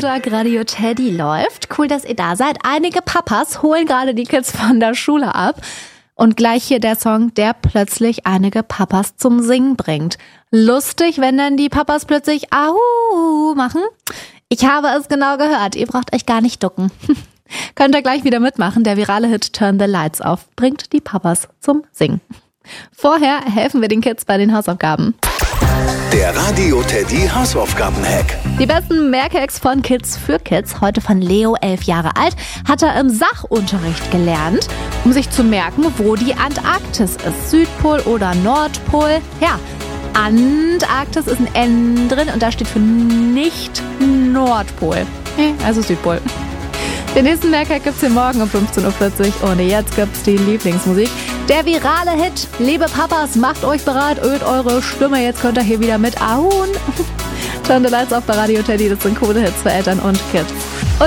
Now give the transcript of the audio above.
Montag, Radio Teddy läuft. Cool, dass ihr da seid. Einige Papas holen gerade die Kids von der Schule ab. Und gleich hier der Song, der plötzlich einige Papas zum Singen bringt. Lustig, wenn dann die Papas plötzlich Ahu machen. Ich habe es genau gehört. Ihr braucht euch gar nicht ducken. Könnt ihr gleich wieder mitmachen. Der virale Hit Turn the Lights Off bringt die Papas zum Singen. Vorher helfen wir den Kids bei den Hausaufgaben. Der Radio Teddy Hausaufgaben-Hack. Die besten Merkhacks von Kids für Kids. Heute von Leo, 11 Jahre alt, hat er im Sachunterricht gelernt, um sich zu merken, wo die Antarktis ist. Südpol oder Nordpol. Ja, Antarktis ist ein N drin und da steht für nicht Nordpol. Also Südpol. Den nächsten Merkhack gibt's hier morgen um 15.40 Uhr und jetzt gibt's die Lieblingsmusik. Der virale Hit. Liebe Papas, macht euch bereit, ölt eure Stimme. Jetzt könnt ihr hier wieder mit ahun. Turn the Lights Off bei Radio Teddy. Das sind coole Hits für Eltern und Kids.